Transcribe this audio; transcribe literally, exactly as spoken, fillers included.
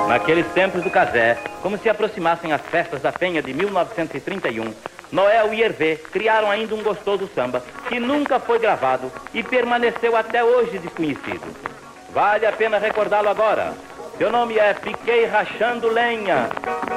Naqueles tempos do casé, como se aproximassem as festas da Penha de mil novecentos e trinta e um, Noel e Hervé criaram ainda um gostoso samba que nunca foi gravado e permaneceu até hoje desconhecido. Vale a pena recordá-lo agora. Seu nome é Fiquei Rachando Lenha.